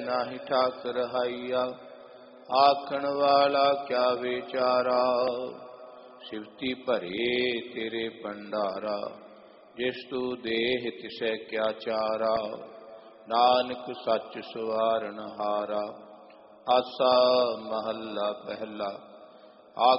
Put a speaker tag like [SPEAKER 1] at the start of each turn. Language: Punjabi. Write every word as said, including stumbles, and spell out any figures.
[SPEAKER 1] ਨਾਹੀ ਠਾਕੁਰ ਹਾਈਆ, ਆਖਣ ਵਾਲਾ ਕਿਆ ਵਿਚਾਰਾ। ਸਿਵਤੀ ਭਰੇ ਤੇਰੇ ਭੰਡਾਰਾ, ਜਿਸ ਤੂ ਦੇਹ ਤਿਸੈ ਕਿਆ ਚਾਰਾ। ਨਾਨਕ ਸੱਚ ਸਵਾਰਨ ਹਾਰਾ, ਆਸਾ ਮਹੱਲਾ ਪਹਿਲਾ।